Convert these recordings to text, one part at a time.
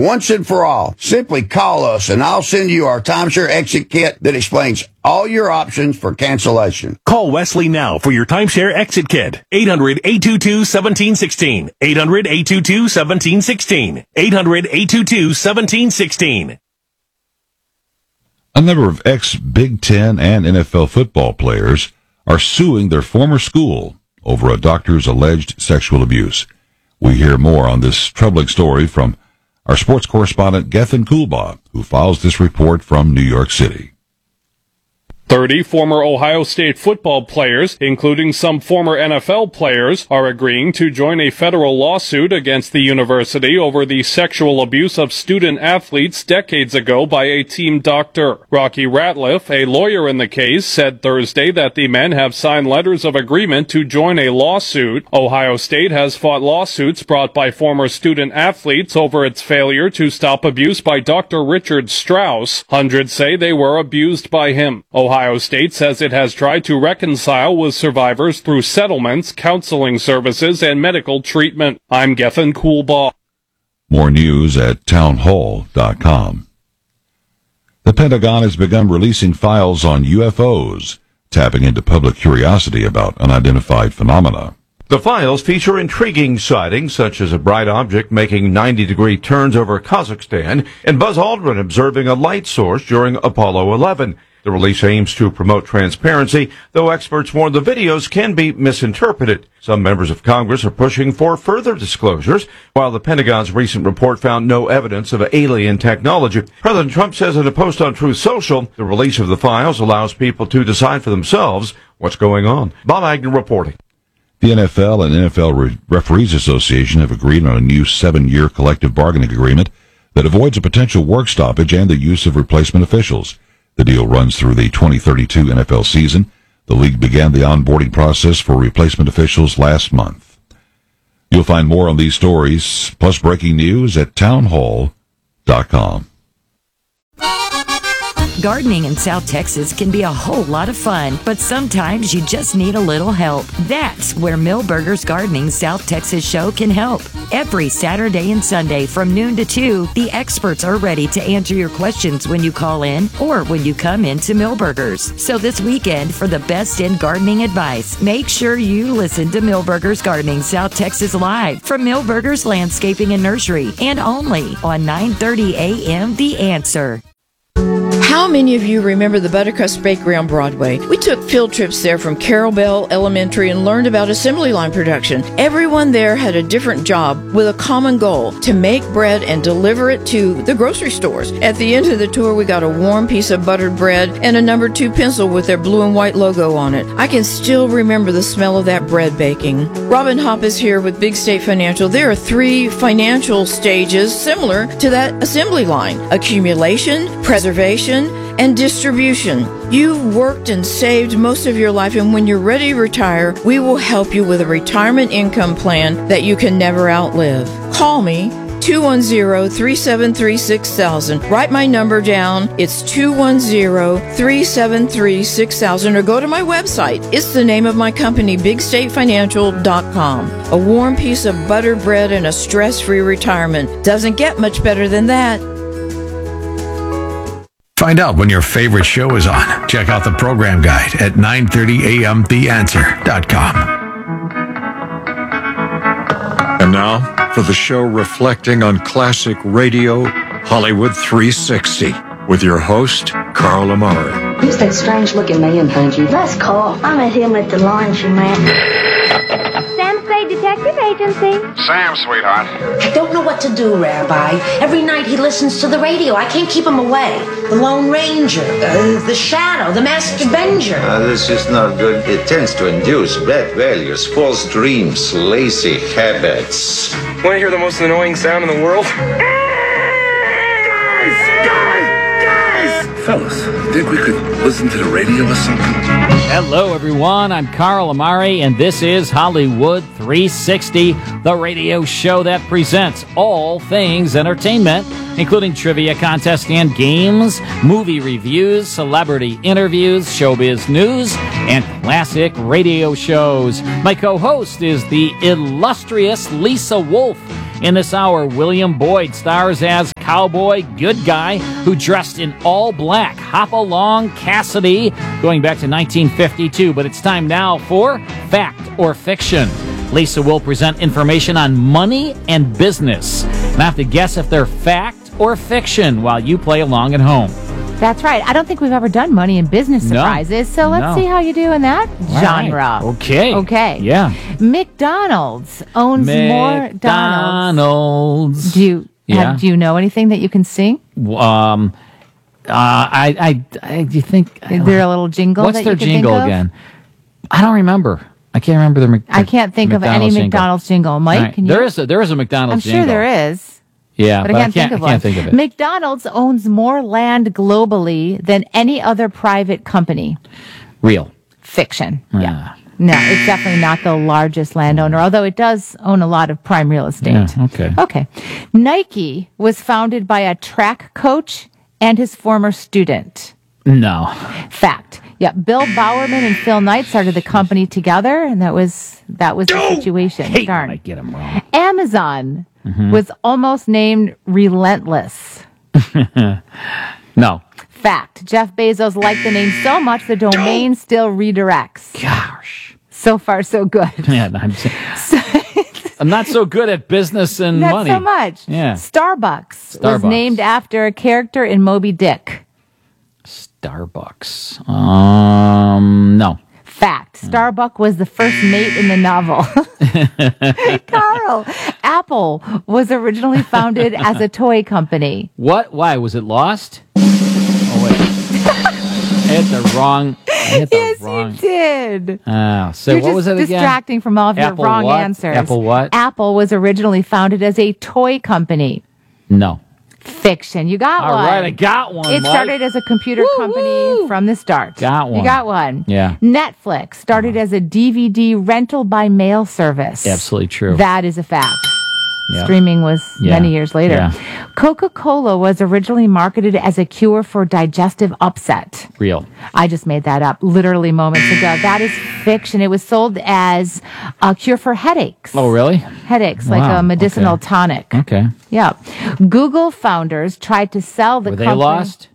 once and for all. Simply call us and I'll send you our timeshare exit kit that explains all your options for cancellation. Call Wesley now for your timeshare exit kit. 800-822-1716. 800-822-1716. 800-822-1716. A number of ex-Big Ten and NFL football players are suing their former school over a doctor's alleged sexual abuse. We hear more on this troubling story from our sports correspondent Gethin Coolbaugh, who files this report from New York City. 30 former Ohio State football players, including some former NFL players, are agreeing to join a federal lawsuit against the university over the sexual abuse of student athletes decades ago by a team doctor. Rocky Ratliff, a lawyer in the case, said Thursday that the men have signed letters of agreement to join a lawsuit. Ohio State has fought lawsuits brought by former student athletes over its failure to stop abuse by Dr. Richard Strauss. Hundreds say they were abused by him. Ohio State says it has tried to reconcile with survivors through settlements, counseling services, and medical treatment. I'm Gethin Coolbaugh. More news at townhall.com. The Pentagon has begun releasing files on UFOs, tapping into public curiosity about unidentified phenomena. The files feature intriguing sightings, such as a bright object making 90-degree turns over Kazakhstan and Buzz Aldrin observing a light source during Apollo 11. The release aims to promote transparency, though experts warn the videos can be misinterpreted. Some members of Congress are pushing for further disclosures, while the Pentagon's recent report found no evidence of alien technology. President Trump says in a post on Truth Social, the release of the files allows people to decide for themselves what's going on. Bob Agnew reporting. The NFL and NFL Referees Association have agreed on a new 7-year collective bargaining agreement that avoids a potential work stoppage and the use of replacement officials. The deal runs through the 2032 NFL season. The league began the onboarding process for replacement officials last month. You'll find more on these stories, plus breaking news at townhall.com. Gardening in South Texas can be a whole lot of fun, but sometimes you just need a little help. That's where Millburgers Gardening South Texas show can help. Every Saturday and Sunday from noon to 2, the experts are ready to answer your questions when you call in or when you come into Millburgers. So this weekend, for the best in gardening advice, make sure you listen to Millburgers Gardening South Texas live from Millburgers Landscaping and Nursery, and only on 9:30 a.m. The Answer. How many of you remember the Buttercrust Bakery on Broadway? We took field trips there from Carroll Bell Elementary and learned about assembly line production. Everyone there had a different job with a common goal: to make bread and deliver it to the grocery stores. At the end of the tour, we got a warm piece of buttered bread and a number 2 pencil with their blue and white logo on it. I can still remember the smell of that bread baking. Robin Hopp is here with Big State Financial. There are 3 financial stages similar to that assembly line: accumulation, preservation, and distribution. You've worked and saved most of your life, and when you're ready to retire, we will help you with a retirement income plan that you can never outlive. Call me, 210-373-6000. Write my number down. It's 210-373-6000, or go to my website. It's the name of my company, BigStateFinancial.com. A warm piece of buttered bread and a stress-free retirement. Doesn't get much better than that. Find out when your favorite show is on. Check out the program guide at 930amtheanswer.com. And now for the show reflecting on classic radio, Hollywood 360, with your host, Carl Amari. Who's that strange-looking man behind you? That's Carl. I met him at the laundromat. Sam Spade Detective Agency. Sam, sweetheart. I don't know what to do, Rabbi. Every night he listens to the radio. I can't keep him away. The Lone Ranger, the Shadow, the Masked Avenger. This is not good. It tends to induce bad values, false dreams, lazy habits. Want to hear the most annoying sound in the world? Guys! Fellas, think we could listen to the radio or something? Hello, everyone. I'm Carl Amari, and this is Hollywood 360, the radio show that presents all things entertainment, including trivia contests and games, movie reviews, celebrity interviews, showbiz news, and classic radio shows. My co-host is the illustrious Lisa Wolf. In this hour, William Boyd stars as cowboy good guy who dressed in all black. Hopalong Cassidy, going back to 1952. But it's time now for Fact or Fiction. Lisa will present information on money and business. And I have to guess if they're fact or fiction while you play along at home. That's right. I don't think we've ever done money and business surprises, so let's see how you do in that genre. Right. Okay. Yeah. McDonald's owns more McDonald's. Do you know anything that you can sing? Do you think... Is there a little jingle What's that their you can jingle think of? again? I don't remember. I can't remember their I can't think of any McDonald's jingle. Mike, right. can you? There is a McDonald's jingle. I'm sure there is. Yeah, but I can't think of it. McDonald's owns more land globally than any other private company. Real. Fiction. Yeah. No, it's definitely not the largest landowner, although it does own a lot of prime real estate. Yeah, okay. Nike was founded by a track coach and his former student. No. Fact. Yeah, Bill Bowerman and Phil Knight started the company together, and that was the situation. Darn. I get them wrong. Amazon was almost named Relentless. No. Fact. Jeff Bezos liked the name so much the domain still redirects. Gosh. So far, so good. Yeah, I'm not so good at business and Not money. so much. Yeah. Starbucks was named after a character in Moby Dick. Starbucks. No. Fact. Starbuck was the first mate in the novel. Carl. Apple was originally founded as a toy company. What? Why? Was it lost? Oh, wait. I hit the wrong. You did. Oh, so You're what was it again? Distracting from all of your Apple wrong what? answers. Apple what? Apple was originally founded as a toy company. No. Fiction. You got All one. right, I got one, It Mike. started as a computer company from the start. Got one. You got one. Yeah. Netflix started as a DVD rental by mail service. Absolutely true. That is a fact. Yep. Streaming was many years later. Yeah. Coca-Cola was originally marketed as a cure for digestive upset. Real. I just made that up literally moments ago. That is fiction. It was sold as a cure for headaches. Oh, really? Headaches, like Wow, a medicinal okay. tonic. Okay. Yeah. Google founders tried to sell the Were company. they lost?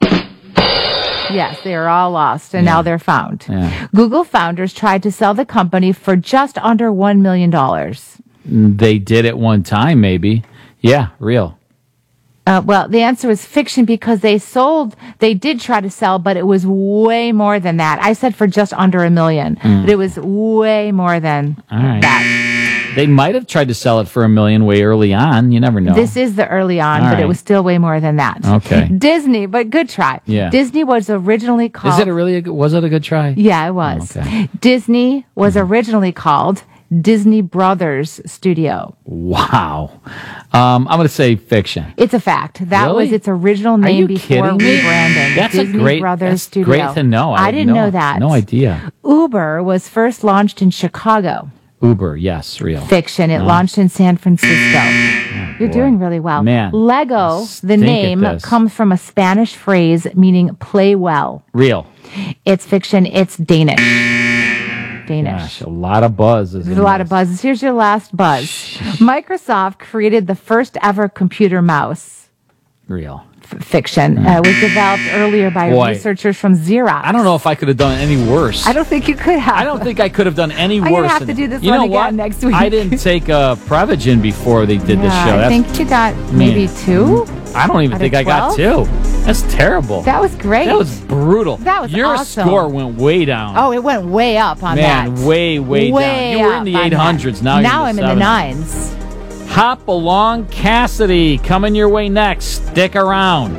Yes, they are all lost, and now they're found. Yeah. Google founders tried to sell the company for just under $1 million. They did at one time, maybe. Yeah, real. Well, the answer was fiction because they did try to sell, but it was way more than that. I said for just under $1 million, but it was way more than that. They might have tried to sell it for $1 million way early on. You never know. This is the early on, All but it right. was still way more than that. Okay. Disney, but good try. Yeah. Disney was originally called... Was it a good try? Yeah, it was. Oh, okay. Disney was originally called Disney Brothers Studio. Wow. I'm going to say fiction. It's a fact. That Really? was its original Are name you before kidding me? rebranding. That's Disney Brothers Studio. Great to know. I didn't know that. No idea. Uber was first launched in Chicago. Uber, yes, real. Fiction. It launched in San Francisco. You're doing really well. Man, Lego, the stink at name, this. comes from a Spanish phrase meaning play well. Real. It's fiction. It's Danish. Danish. Gosh, a lot of buzz. There's a lot of buzzes. Here's your last buzz. Microsoft created the first ever computer mouse. Real. Fiction. It was developed earlier by Boy. researchers from Xerox. I don't know if I could have done any worse. I don't think you could have. I don't think I could have done any I'm worse. gonna have than- to do this you one know again what? next week. I didn't take Prevagen before they did this show. I think you got maybe 2. I don't even out think of I got 12? 2. That's terrible. That was great. That was brutal. That was Your awesome. score went way down. Oh, it went way up on that. Man, way down. You were in the up on 800s. that. Now I'm you're in the 700s. 9s. Hop along, Cassidy. Coming your way next. Stick around.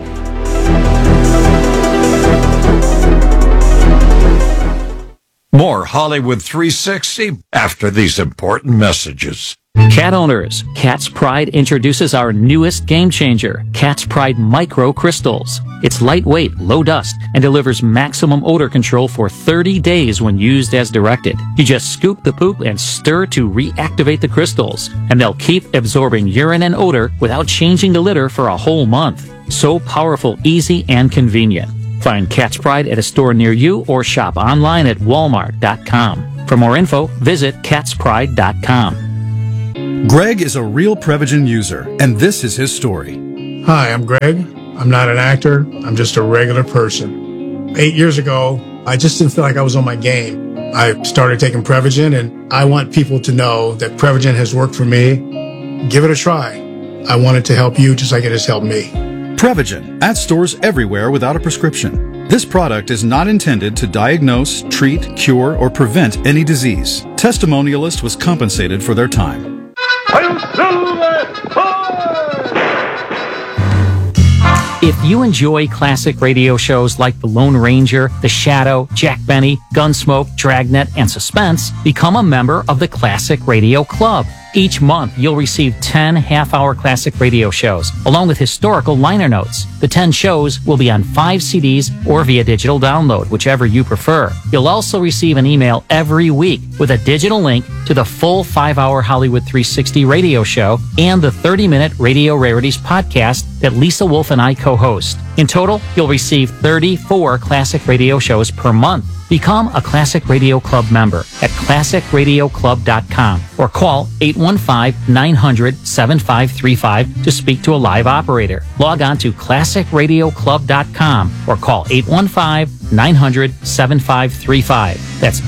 More Hollywood 360 after these important messages. Cat owners, Cat's Pride introduces our newest game changer, Cat's Pride Micro Crystals. It's lightweight, low dust, and delivers maximum odor control for 30 days when used as directed. You just scoop the poop and stir to reactivate the crystals, and they'll keep absorbing urine and odor without changing the litter for a whole month. So powerful, easy, and convenient. Find Cat's Pride at a store near you or shop online at walmart.com. For more info, visit catspride.com. Greg is a real Prevagen user, and this is his story. Hi, I'm Greg. I'm not an actor. I'm just a regular person. 8 years ago, I just didn't feel like I was on my game. I started taking Prevagen, and I want people to know that Prevagen has worked for me. Give it a try. I want it to help you just like it has helped me. Prevagen, at stores everywhere without a prescription. This product is not intended to diagnose, treat, cure, or prevent any disease. Testimonialist was compensated for their time. If you enjoy classic radio shows like The Lone Ranger, The Shadow, Jack Benny, Gunsmoke, Dragnet, and Suspense, become a member of the Classic Radio Club. Each month, you'll receive 10 half-hour classic radio shows, along with historical liner notes. The 10 shows will be on 5 CDs or via digital download, whichever you prefer. You'll also receive an email every week with a digital link to the full 5-hour Hollywood 360 radio show and the 30-minute Radio Rarities podcast that Lisa Wolf and I co-host. In total, you'll receive 34 classic radio shows per month. Become a Classic Radio Club member at ClassicRadioClub.com or call 815-900-7535 to speak to a live operator. Log on to ClassicRadioClub.com or call 815-900-7535. That's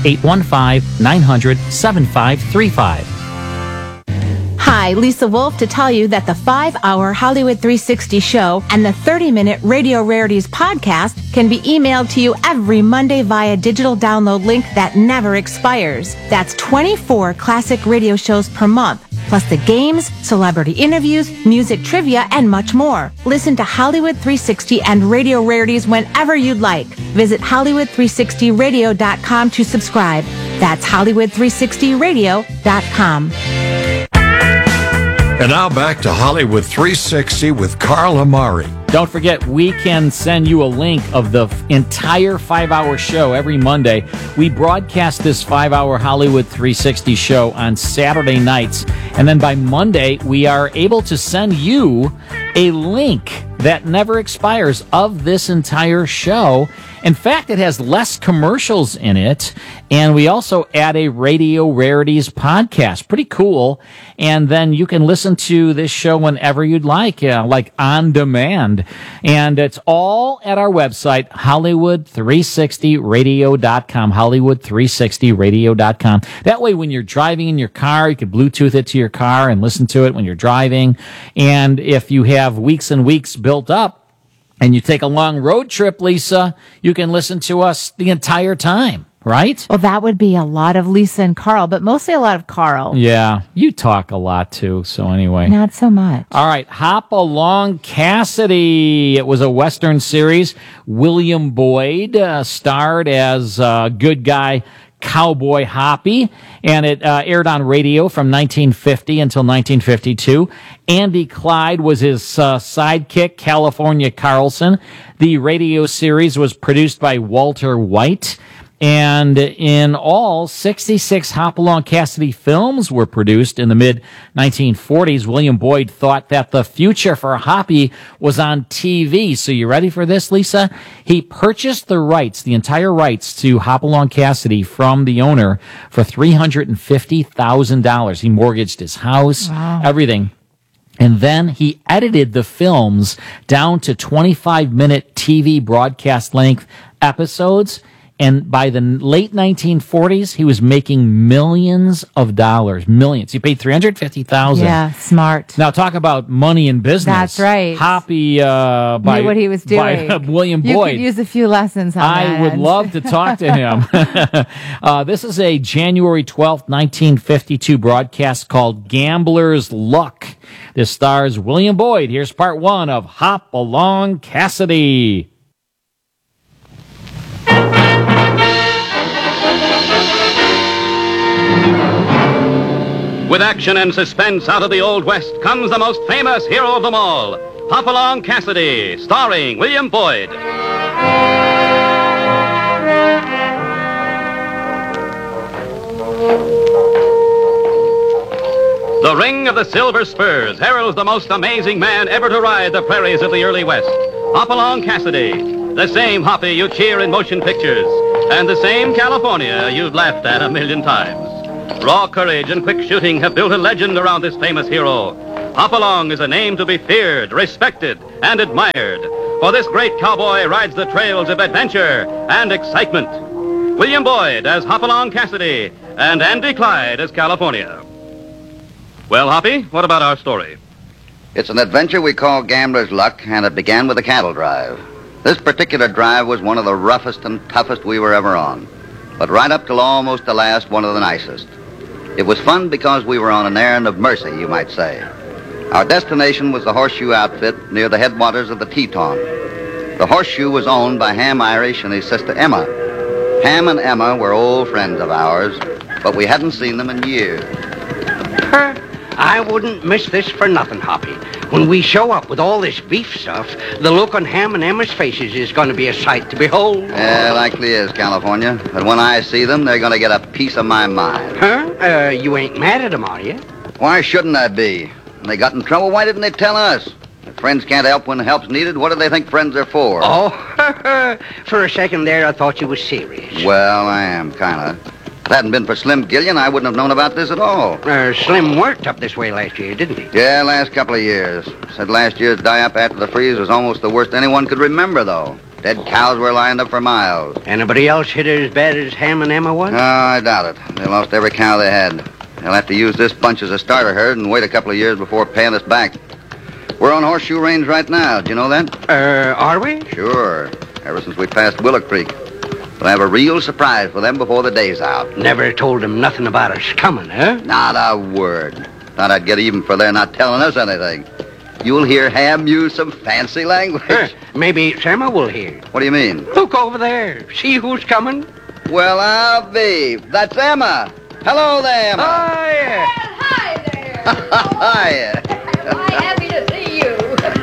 815-900-7535. Hi, Lisa Wolf, to tell you that the 5-hour Hollywood 360 show and the 30-minute Radio Rarities podcast can be emailed to you every Monday via digital download link that never expires. That's 24 classic radio shows per month, plus the games, celebrity interviews, music trivia, and much more. Listen to Hollywood 360 and Radio Rarities whenever you'd like. Visit Hollywood360radio.com to subscribe. That's Hollywood360radio.com. And now back to Hollywood 360 with Carl Amari. Don't forget, we can send you a link of the entire 5-hour show every Monday. We broadcast this 5-hour Hollywood 360 show on Saturday nights. And then by Monday, we are able to send you a link that never expires of this entire show. In fact, it has less commercials in it, and we also add a Radio Rarities podcast. Pretty cool. And then you can listen to this show whenever you'd like on demand. And it's all at our website, Hollywood360radio.com, Hollywood360radio.com. That way, when you're driving in your car, you can Bluetooth it to your car and listen to it when you're driving. And if you have weeks and weeks built up, and you take a long road trip, Lisa, you can listen to us the entire time, right? Well, that would be a lot of Lisa and Carl, but mostly a lot of Carl. Yeah, you talk a lot too, so anyway. Not so much. All right, Hop Along Cassidy. It was a Western series. William Boyd starred as good guy Cowboy Hoppy, and it aired on radio from 1950 until 1952. Andy Clyde was his sidekick, California Carlson. The radio series was produced by Walter White. And in all, 66 Hopalong Cassidy films were produced in the mid-1940s. William Boyd thought that the future for Hoppy was on TV. So you ready for this, Lisa? He purchased the rights, the entire rights to Hopalong Cassidy from the owner for $350,000. He mortgaged his house, everything. And then he edited the films down to 25-minute TV broadcast length episodes. And by the late 1940s, he was making millions of dollars. Millions. He paid $350,000. Yeah, smart. Now talk about money in business. That's right. Hoppy by knew what he was doing. By William Boyd. You could use a few lessons on that. I would love to talk to him. This is a January 12th, 1952 broadcast called Gambler's Luck. This stars William Boyd. Here's part one of Hop Along Cassidy. With action and suspense out of the Old West comes the most famous hero of them all, Hopalong Cassidy, starring William Boyd. The ring of the Silver Spurs heralds the most amazing man ever to ride the prairies of the early West, Hopalong Cassidy, the same Hoppy you cheer in motion pictures, and the same California you've laughed at a million times. Raw courage and quick shooting have built a legend around this famous hero. Hopalong is a name to be feared, respected, and admired. For this great cowboy rides the trails of adventure and excitement. William Boyd as Hopalong Cassidy and Andy Clyde as California. Well, Hoppy, what about our story? It's an adventure we call Gambler's Luck, and it began with a cattle drive. This particular drive was one of the roughest and toughest we were ever on, but right up till almost the last, one of the nicest. It was fun because we were on an errand of mercy, you might say. Our destination was the Horseshoe Outfit near the headwaters of the Teton. The Horseshoe was owned by Ham Irish and his sister Emma. Ham and Emma were old friends of ours, but we hadn't seen them in years. I wouldn't miss this for nothing, Hoppy. When we show up with all this beef stuff, the look on Ham and Emma's faces is going to be a sight to behold. Yeah, likely is, California. But when I see them, they're going to get a piece of my mind. Huh? You ain't mad at them, are you? Why shouldn't I be? When they got in trouble, why didn't they tell us? If friends can't help when help's needed, what do they think friends are for? Oh, for a second there, I thought you was serious. Well, I am, kind of. If it hadn't been for Slim Gillian, I wouldn't have known about this at all. Slim worked up this way last year, didn't he? Yeah, last couple of years. Said last year's die-up after the freeze was almost the worst anyone could remember, though. Dead cows were lined up for miles. Anybody else hit it as bad as Ham and Emma was? No, I doubt it. They lost every cow they had. They'll have to use this bunch as a starter herd and wait a couple of years before paying us back. We're on Horseshoe Range right now. Do you know that? Are we? Sure. Ever since we passed Willow Creek. We'll have a real surprise for them before the day's out. Never told them nothing about us coming, huh? Not a word. Thought I'd get even for their not telling us anything. You'll hear Ham use some fancy language. Maybe Emma will hear. What do you mean? Look over there. See who's coming? Well, I'll be. That's Emma. Hello there, Emma. Oh, yeah. Well, hi there. Hiya. Am I happy to see you?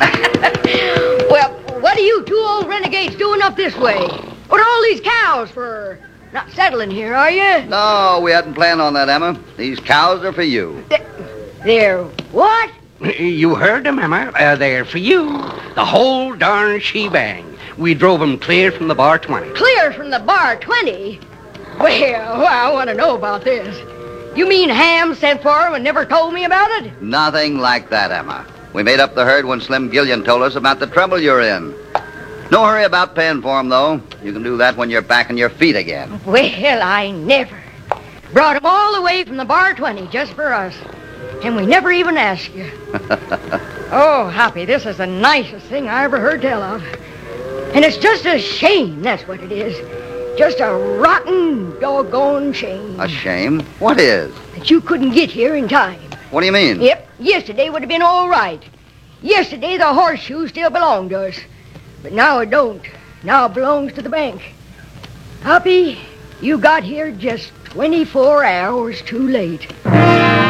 Well, what are you two old renegades doing up this way? What are all these cows for? Not settling here, are you? No, we hadn't planned on that, Emma. These cows are for you. They're what? You heard them, Emma. They're for you. The whole darn shebang. We drove them clear from the Bar 20. Clear from the Bar 20? Well, I want to know about this. You mean Ham sent for them and never told me about it? Nothing like that, Emma. We made up the herd when Slim Gillian told us about the trouble you're in. No hurry about paying for them, though. You can do that when you're back on your feet again. Well, I never. Brought them all the way from the Bar 20 just for us. And we never even asked you. Oh, Hoppy, this is the nicest thing I ever heard tell of. And it's just a shame, that's what it is. Just a rotten, doggone shame. A shame? What is? That you couldn't get here in time. What do you mean? Yep, yesterday would have been all right. Yesterday, the Horseshoe still belonged to us. But now it don't. Now it belongs to the bank. Hoppy, you got here just 24 hours too late.